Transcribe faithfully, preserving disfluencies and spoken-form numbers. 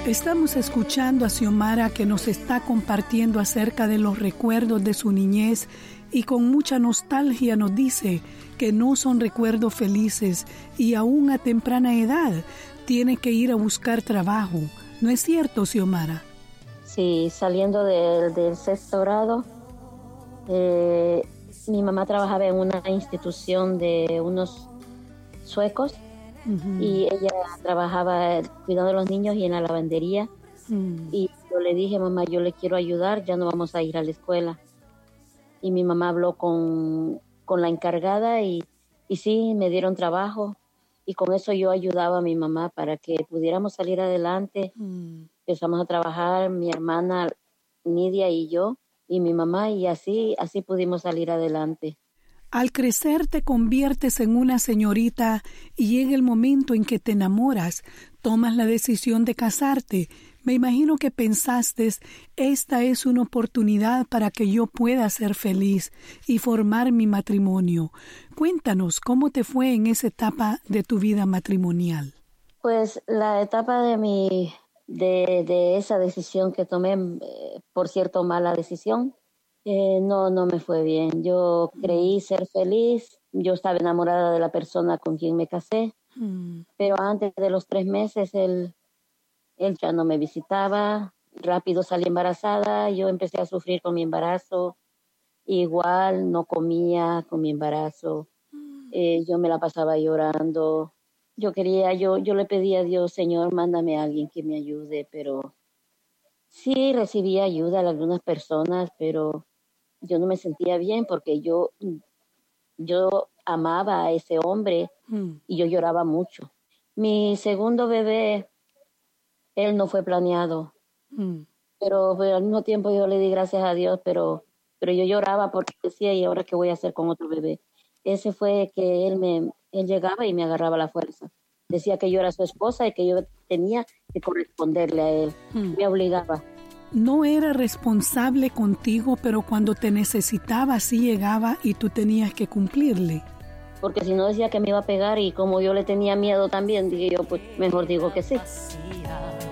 Estamos escuchando a Xiomara, que nos está compartiendo acerca de los recuerdos de su niñez y con mucha nostalgia nos dice que no son recuerdos felices y aún a temprana edad tiene que ir a buscar trabajo. ¿No es cierto, Xiomara? Sí, saliendo del, del sexto grado, eh, mi mamá trabajaba en una institución de unos suecos. Uh-huh. Y ella trabajaba cuidando de los niños y en la lavandería. Uh-huh. Y yo le dije, mamá, yo le quiero ayudar, ya no vamos a ir a la escuela. Y mi mamá habló con, con la encargada y, y sí, me dieron trabajo. Y con eso yo ayudaba a mi mamá para que pudiéramos salir adelante. Uh-huh. Empezamos a trabajar, mi hermana Nidia y yo, y mi mamá, y así, así pudimos salir adelante. Al crecer te conviertes en una señorita y llega el momento en que te enamoras, tomas la decisión de casarte. Me imagino que pensaste, esta es una oportunidad para que yo pueda ser feliz y formar mi matrimonio. Cuéntanos, ¿cómo te fue en esa etapa de tu vida matrimonial? Pues la etapa de mi, de, de esa decisión que tomé, eh, por cierto, mala decisión, Eh, no, no me fue bien. Yo creí ser feliz. Yo estaba enamorada de la persona con quien me casé. Mm. Pero antes de los tres meses, él, él ya no me visitaba. Rápido salí embarazada. Yo empecé a sufrir con mi embarazo. Igual no comía con mi embarazo. Mm. Eh, yo me la pasaba llorando. Yo quería, yo, yo le pedía a Dios, Señor, mándame a alguien que me ayude. Pero sí recibí ayuda de algunas personas, pero yo no me sentía bien porque yo, yo amaba a ese hombre mm. y yo lloraba mucho. Mi segundo bebé, él no fue planeado, mm. pero, pero al mismo tiempo yo le di gracias a Dios, pero, pero yo lloraba porque decía, ¿y ahora qué voy a hacer con otro bebé? Ese fue que él, me, él llegaba y me agarraba la fuerza. Decía que yo era su esposa y que yo tenía que corresponderle a él. Mm. Me obligaba. No era responsable contigo, pero cuando te necesitaba sí llegaba y tú tenías que cumplirle. Porque si no decía que me iba a pegar y como yo le tenía miedo también, dije yo, pues mejor digo que sí.